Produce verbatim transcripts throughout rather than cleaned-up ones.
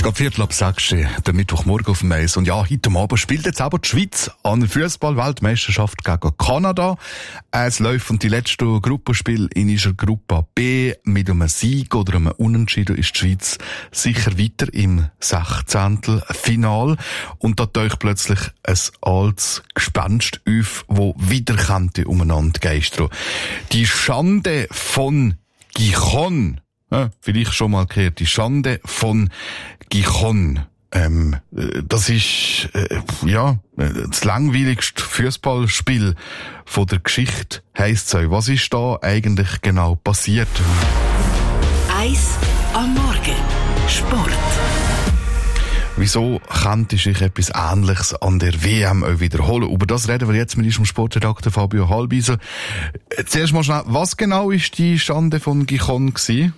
Gerade Viertel ab sechs, der Mittwochmorgen auf dem Eis. Und ja, heute Abend spielt jetzt aber die Schweiz an der Fußball-Weltmeisterschaft gegen Kanada. Es läuft die letzte Gruppenspiel in ihrer Gruppe B. Mit einem Sieg oder einem Unentschieden ist die Schweiz sicher weiter im Sechzehntelfinal. Und da taucht plötzlich ein altes Gespenst auf, wo wieder könnte umeinander geistern. Die Schande von Gijon. Ja, vielleicht schon mal gehört. Die Schande von Gijon. Ähm, das ist, äh, ja, das langweiligste Fußballspiel von der Geschichte, heisst es. Was ist da eigentlich genau passiert? Eis am Morgen. Sport. Wieso könnte sich etwas Ähnliches an der W M auch wiederholen? Über das reden wir jetzt mit unserem Sportredakteur Fabio Halbwieser. Zuerst mal schnell, was genau ist die Schande von Gijon gewesen?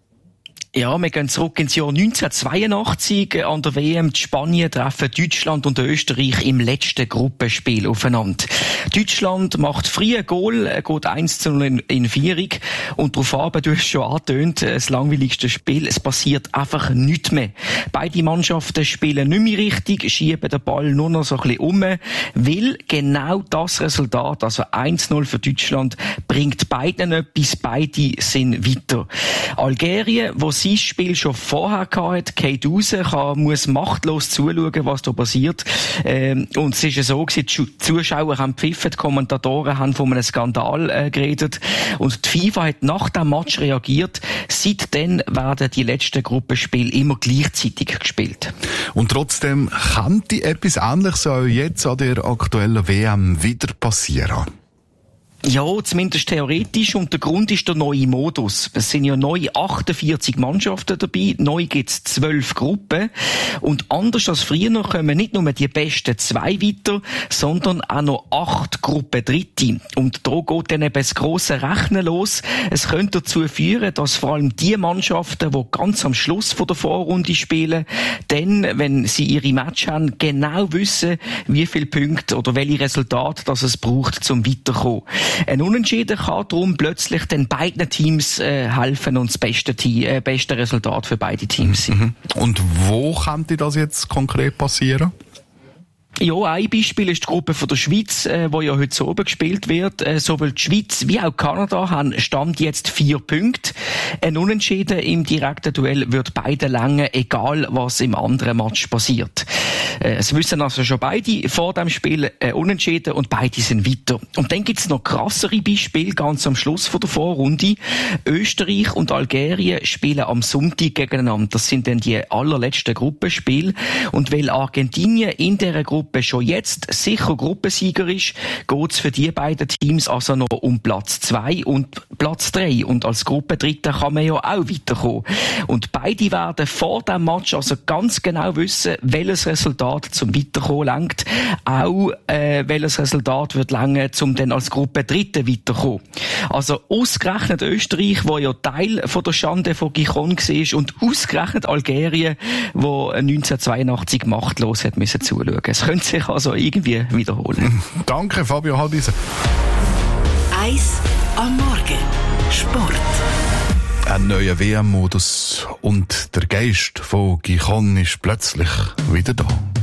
Ja, wir gehen zurück ins Jahr neunzehnhundertzweiundachtzig. An der W M die Spanien treffen Deutschland und Österreich im letzten Gruppenspiel aufeinander. Deutschland macht früh ein Goal, geht eins zu null in, in Vierung. Und darauf aber, du hast schon angetönt, das langweiligste Spiel. Es passiert einfach nichts mehr. Beide Mannschaften spielen nicht mehr richtig, schieben den Ball nur noch so ein bisschen um, weil genau das Resultat, also eins zu null für Deutschland, bringt beiden etwas. Beide sind weiter. Algerien, wo sein Spiel schon vorher hatte, geht raus, kann, muss machtlos zuschauen, was da passiert. Ähm, und es ist ja so gewesen, die Zuschauer haben gepfiffen, die Kommentatoren haben von einem Skandal äh, geredet. Und die FIFA hat nach dem Match reagiert. Seitdem werden die letzten Gruppenspiele immer gleichzeitig gespielt. Und trotzdem könnte etwas Ähnliches auch jetzt an der aktuellen W M wieder passieren. Ja, zumindest theoretisch. Und der Grund ist der neue Modus. Es sind ja neu achtundvierzig Mannschaften dabei. Neu gibt's zwölf Gruppen. Und anders als früher kommen nicht nur die besten zwei weiter, sondern auch noch acht Gruppen Dritte. Und da geht dann eben das grosse Rechnen los. Es könnte dazu führen, dass vor allem die Mannschaften, die ganz am Schluss von der Vorrunde spielen, dann, wenn sie ihre Match haben, genau wissen, wie viele Punkte oder welche Resultate das es braucht, zum weiterkommen. Ein Unentschieden kann darum plötzlich den beiden Teams äh, helfen und das beste, Team, äh, beste Resultat für beide Teams sein. Und wo könnte das jetzt konkret passieren? Ja, ein Beispiel ist die Gruppe von der Schweiz, äh, wo ja heute oben gespielt wird. Äh, sowohl die Schweiz wie auch Kanada haben Stand jetzt vier Punkte. Ein Unentschieden im direkten Duell wird beide lange, egal was im anderen Match passiert. Äh, es wissen also schon beide vor dem Spiel äh, Unentschieden und beide sind weiter. Und dann gibt's noch krassere Beispiele ganz am Schluss von der Vorrunde. Österreich und Algerien spielen am Sonntag gegeneinander. Das sind dann die allerletzten Gruppenspiele. Und weil Argentinien in dieser Gruppe schon jetzt sicher Gruppensieger ist, geht's für die beiden Teams also noch um Platz zwei und Platz drei. Und als Gruppendritter kann man ja auch weiterkommen. Und beide werden vor dem Match also ganz genau wissen, welches Resultat zum Weiterkommen langt. Auch äh, welches Resultat wird lange, um dann als Gruppendritter weiterkommen. Also ausgerechnet Österreich, wo ja Teil von der Schande von Gijon war, und ausgerechnet Algerien, wo neunzehnhundertzweiundachtzig machtlos hat müssen zuschauen. Es könnte sich also irgendwie wiederholen. Danke, Fabio Halbwieser. Eis am Morgen. Sport. Ein neuer W M-Modus und der Geist von Gijon ist plötzlich wieder da.